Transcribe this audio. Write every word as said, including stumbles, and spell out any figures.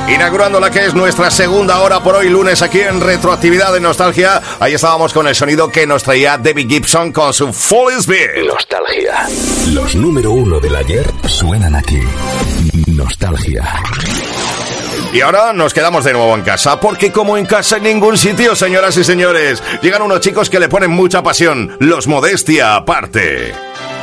Inaugurando la que es nuestra segunda hora por hoy lunes aquí en Retroactividad de Nostalgia. Ahí estábamos con el sonido que nos traía Debbie Gibson con su Fall is Big. Nostalgia. Los número uno del ayer suenan aquí. Nostalgia. Y ahora nos quedamos de nuevo en casa, porque como en casa en ningún sitio, señoras y señores, llegan unos chicos que le ponen mucha pasión, los Modestia Aparte.